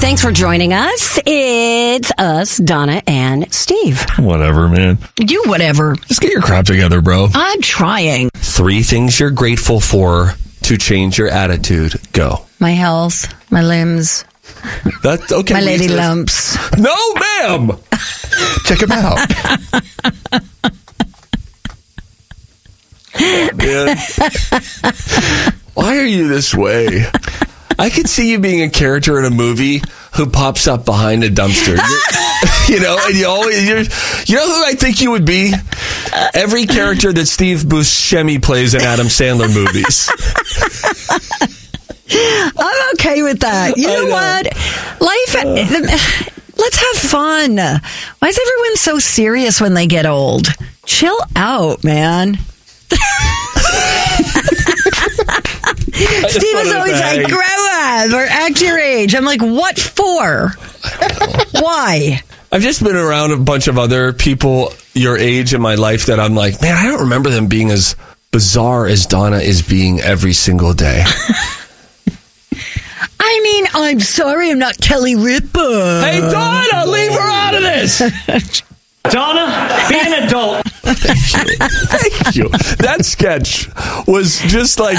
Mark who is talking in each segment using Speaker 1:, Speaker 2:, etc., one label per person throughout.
Speaker 1: Thanks for joining us. It's us, Donna and Steve.
Speaker 2: Whatever, man.
Speaker 3: You whatever.
Speaker 2: Just get your crap together, bro.
Speaker 3: I'm trying.
Speaker 4: 3 things you're grateful for to change your attitude. Go.
Speaker 3: My health, my limbs,
Speaker 4: That's okay.
Speaker 3: my lady
Speaker 4: Lisa.
Speaker 3: lumps.
Speaker 4: No, ma'am.
Speaker 2: Check him out.
Speaker 4: Man. Why are you this way? I could see you being a character in a movie who pops up behind a dumpster. You know, and you know who I think you would be? Every character that Steve Buscemi plays in Adam Sandler movies.
Speaker 3: I'm okay with that. You know what? Let's have fun. Why is everyone so serious when they get old? Chill out, man. Steve is always like, grow up or act your age. I'm like, what for? Why?
Speaker 4: I've just been around a bunch of other people your age in my life that I'm like, man, I don't remember them being as bizarre as Donna is being every single day.
Speaker 3: I mean, I'm sorry I'm not Kelly Ripa.
Speaker 4: Hey, Donna, leave her out of this.
Speaker 5: Donna, be an adult.
Speaker 4: Thank you. That sketch was just like,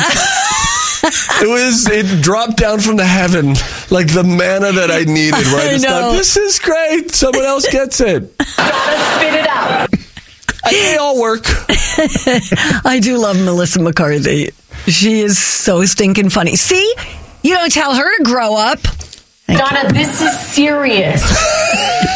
Speaker 4: it dropped down from the heaven like the manna that I needed right this time. This is great. Someone else gets it.
Speaker 5: Donna, spit it out.
Speaker 4: They all work.
Speaker 3: I do love Melissa McCarthy. She is so stinking funny. See? You don't tell her to grow up.
Speaker 5: Donna, this is serious.